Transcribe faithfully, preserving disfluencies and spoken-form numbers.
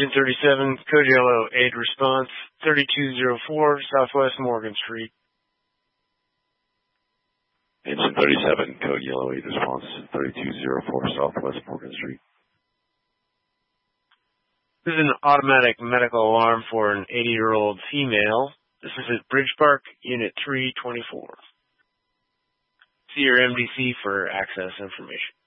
Engine thirty-seven, Code Yellow, aid response, thirty-two oh four, Southwest Morgan Street. Engine thirty-seven, Code Yellow, aid response, thirty-two oh four, Southwest Morgan Street. This is an automatic medical alarm for an eighty-year-old female. This is at Bridge Park, Unit three twenty-four. See your M D C for access information.